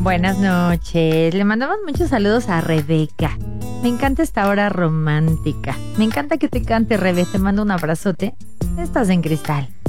Buenas noches. Le mandamos muchos saludos a Rebeca. Me encanta esta hora romántica. Me encanta que te cante, Rebe. Te mando un abrazote. Estás en cristal.